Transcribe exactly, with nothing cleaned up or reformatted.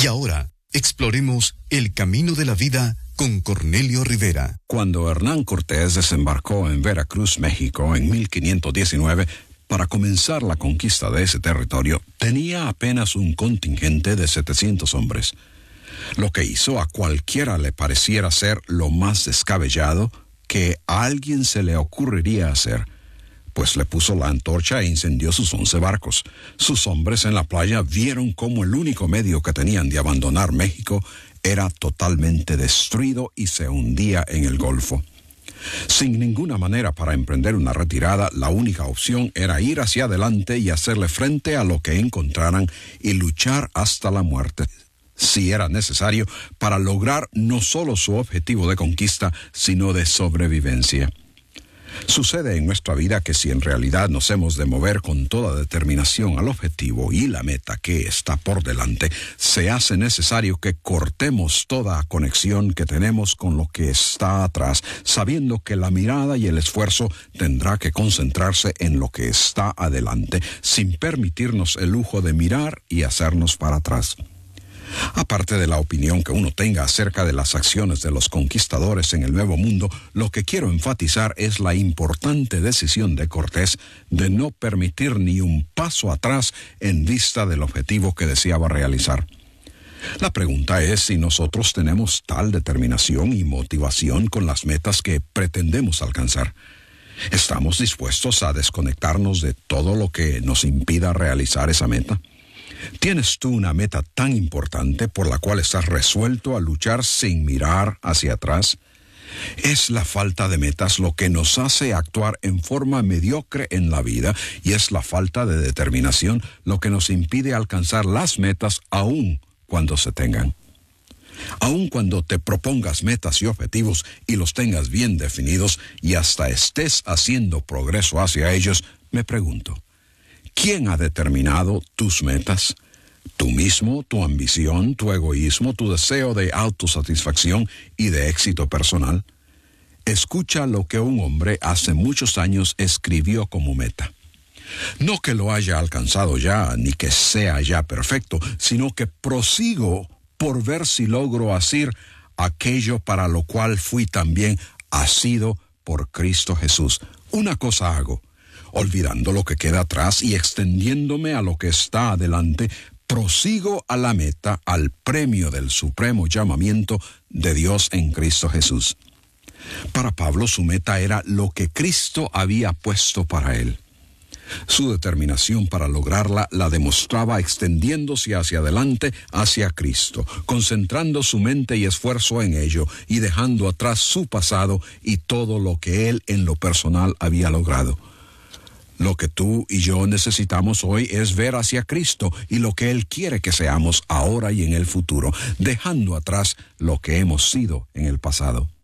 Y ahora, exploremos el camino de la vida con Cornelio Rivera. Cuando Hernán Cortés desembarcó en Veracruz, México, en mil quinientos diecinueve, para comenzar la conquista de ese territorio, tenía apenas un contingente de setecientos hombres. Lo que hizo a cualquiera le pareciera ser lo más descabellado que a alguien se le ocurriría hacer, pues le puso la antorcha e incendió sus once barcos. Sus hombres en la playa vieron cómo el único medio que tenían de abandonar México era totalmente destruido y se hundía en el Golfo. Sin ninguna manera para emprender una retirada, la única opción era ir hacia adelante y hacerle frente a lo que encontraran y luchar hasta la muerte, si era necesario, para lograr no solo su objetivo de conquista, sino de sobrevivencia. Sucede en nuestra vida que si en realidad nos hemos de mover con toda determinación al objetivo y la meta que está por delante, se hace necesario que cortemos toda conexión que tenemos con lo que está atrás, sabiendo que la mirada y el esfuerzo tendrá que concentrarse en lo que está adelante, sin permitirnos el lujo de mirar y hacernos para atrás. Aparte de la opinión que uno tenga acerca de las acciones de los conquistadores en el Nuevo Mundo, lo que quiero enfatizar es la importante decisión de Cortés de no permitir ni un paso atrás en vista del objetivo que deseaba realizar. La pregunta es si nosotros tenemos tal determinación y motivación con las metas que pretendemos alcanzar. ¿Estamos dispuestos a desconectarnos de todo lo que nos impida realizar esa meta? ¿Tienes tú una meta tan importante por la cual estás resuelto a luchar sin mirar hacia atrás? Es la falta de metas lo que nos hace actuar en forma mediocre en la vida, y es la falta de determinación lo que nos impide alcanzar las metas aún cuando se tengan. Aun cuando te propongas metas y objetivos y los tengas bien definidos y hasta estés haciendo progreso hacia ellos, me pregunto, ¿quién ha determinado tus metas? ¿Tú mismo, tu ambición, tu egoísmo, tu deseo de autosatisfacción y de éxito personal? Escucha lo que un hombre hace muchos años escribió como meta. No que lo haya alcanzado ya, ni que sea ya perfecto, sino que prosigo por ver si logro hacer aquello para lo cual fui también asido por Cristo Jesús. Una cosa hago, olvidando lo que queda atrás y extendiéndome a lo que está adelante, prosigo a la meta, al premio del supremo llamamiento de Dios en Cristo Jesús. Para Pablo, su meta era lo que Cristo había puesto para él. Su determinación para lograrla la demostraba extendiéndose hacia adelante, hacia Cristo, concentrando su mente y esfuerzo en ello y dejando atrás su pasado y todo lo que él en lo personal había logrado. Lo que tú y yo necesitamos hoy es ver hacia Cristo y lo que Él quiere que seamos ahora y en el futuro, dejando atrás lo que hemos sido en el pasado.